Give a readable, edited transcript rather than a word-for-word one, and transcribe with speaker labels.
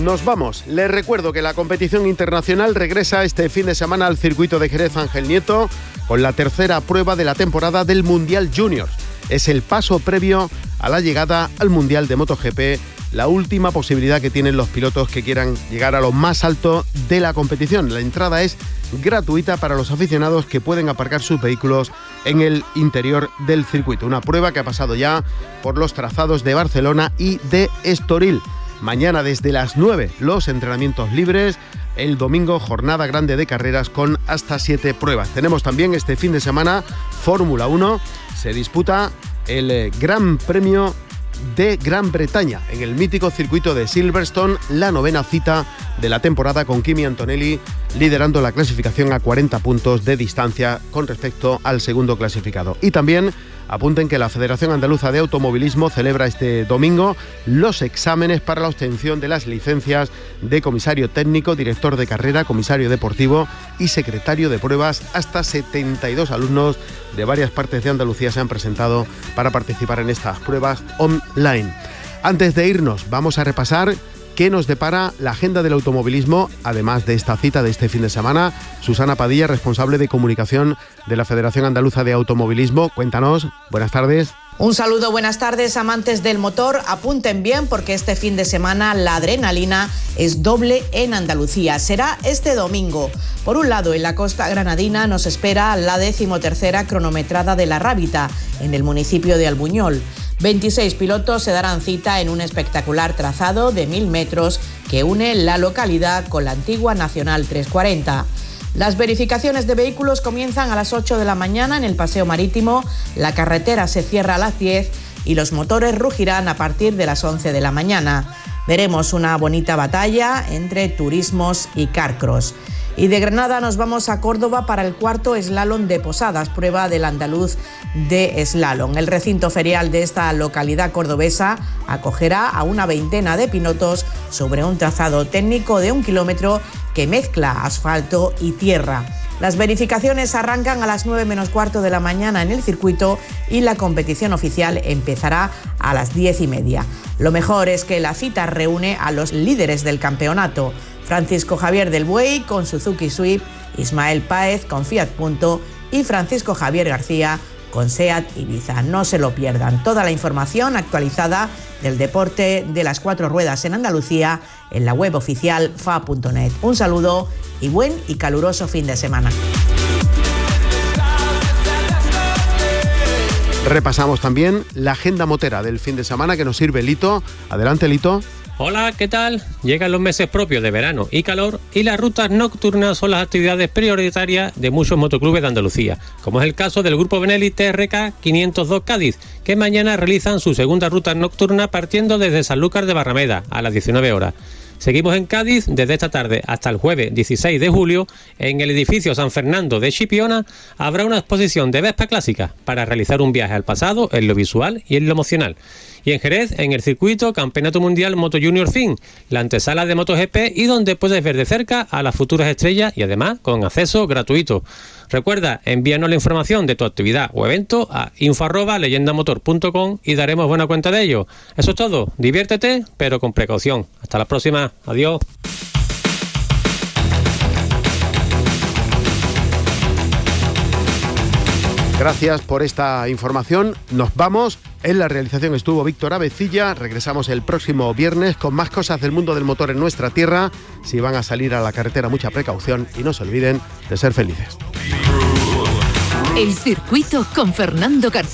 Speaker 1: nos vamos. Les recuerdo que la competición internacional regresa este fin de semana al circuito de Jerez Ángel Nieto con la tercera prueba de la temporada del Mundial Juniors. Es el paso previo a la llegada al Mundial de MotoGP, la última posibilidad que tienen los pilotos que quieran llegar a lo más alto de la competición. La entrada es gratuita para los aficionados que pueden aparcar sus vehículos en el interior del circuito. Una prueba que ha pasado ya por los trazados de Barcelona y de Estoril. Mañana desde las 9 los entrenamientos libres. El domingo jornada grande de carreras con hasta 7 pruebas. Tenemos también este fin de semana Fórmula 1. Se disputa el Gran Premio de Gran Bretaña en el mítico circuito de Silverstone, la 9ª cita de la temporada, con Kimi Antonelli liderando la clasificación a 40 puntos de distancia con respecto al segundo clasificado. Y también apunten que la Federación Andaluza de Automovilismo celebra este domingo los exámenes para la obtención de las licencias de comisario técnico, director de carrera, comisario deportivo y secretario de pruebas. Hasta 72 alumnos de varias partes de Andalucía se han presentado para participar en estas pruebas online. Antes de irnos, vamos a repasar qué nos depara la agenda del automovilismo, además de esta cita de este fin de semana. Susana Padilla, responsable de comunicación de la Federación Andaluza de Automovilismo. Cuéntanos, buenas tardes.
Speaker 2: Un saludo, buenas tardes, amantes del motor. Apunten bien porque este fin de semana la adrenalina es doble en Andalucía. Será este domingo. Por un lado, en la costa granadina nos espera la 13ª cronometrada de la Rábita, en el municipio de Albuñol. 26 pilotos se darán cita en un espectacular trazado de 1000 metros que une la localidad con la antigua Nacional 340. Las verificaciones de vehículos comienzan a las 8 de la mañana en el Paseo Marítimo, la carretera se cierra a las 10 y los motores rugirán a partir de las 11 de la mañana. Veremos una bonita batalla entre turismos y carcross. Y de Granada nos vamos a Córdoba para el cuarto slalom de Posadas, prueba del andaluz de slalom. El recinto ferial de esta localidad cordobesa acogerá a una veintena de pilotos sobre un trazado técnico de 1 kilómetro que mezcla asfalto y tierra. Las verificaciones arrancan a las 9 menos cuarto de la mañana en el circuito y la competición oficial empezará a las 10:30. Lo mejor es que la cita reúne a los líderes del campeonato: Francisco Javier del Buey con Suzuki Swift, Ismael Páez con Fiat Punto y Francisco Javier García con Seat Ibiza. No se lo pierdan. Toda la información actualizada del deporte de las 4 ruedas en Andalucía en la web oficial fa.net. Un saludo y buen y caluroso fin de semana.
Speaker 1: Repasamos también la agenda motera del fin de semana que nos sirve Lito. Adelante, Lito.
Speaker 3: Hola, ¿qué tal? Llegan los meses propios de verano y calor y las rutas nocturnas son las actividades prioritarias de muchos motoclubes de Andalucía, como es el caso del Grupo Benelli TRK 502 Cádiz, que mañana realizan su segunda ruta nocturna partiendo desde Sanlúcar de Barrameda a las 19 horas. Seguimos en Cádiz desde esta tarde hasta el jueves 16 de julio. En el edificio San Fernando de Chipiona habrá una exposición de Vespa clásica para realizar un viaje al pasado en lo visual y en lo emocional. Y en Jerez, en el circuito Campeonato Mundial Moto Junior Fin, la antesala de MotoGP y donde puedes ver de cerca a las futuras estrellas y además con acceso gratuito. Recuerda, envíanos la información de tu actividad o evento a info@leyendamotor.com y daremos buena cuenta de ello. Eso es todo, diviértete, pero con precaución. Hasta la próxima, adiós.
Speaker 1: Gracias por esta información. Nos vamos. En la realización estuvo Víctor Avecilla. Regresamos el próximo viernes con más cosas del mundo del motor en nuestra tierra. Si van a salir a la carretera, mucha precaución y no se olviden de ser felices.
Speaker 4: El circuito con Fernando García.